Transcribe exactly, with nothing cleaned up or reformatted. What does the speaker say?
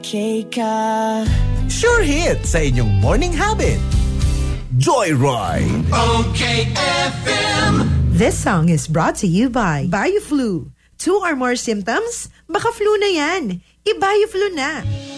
Shaka. Sure hit sa inyong morning habit. Joyride. Okay F M. This song is brought to you by BioFlu. Two or more symptoms? Baka flu na yan. I-BioFlu na.